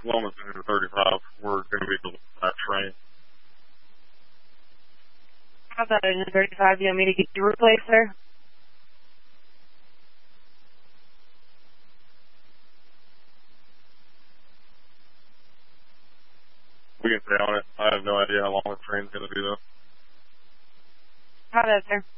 long as it's in 35, we're going to be able to that train. How about in 35? You want me to get you replaced, sir? We can stay on it. I have no idea how long the train's going to be, though. How about, sir?